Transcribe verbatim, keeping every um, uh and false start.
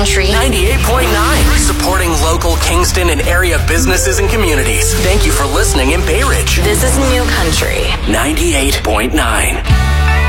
Country. ninety-eight point nine. Supporting local Kingston and area businesses and communities. Thank you for listening in Bay Ridge. This is New Country. ninety-eight point nine.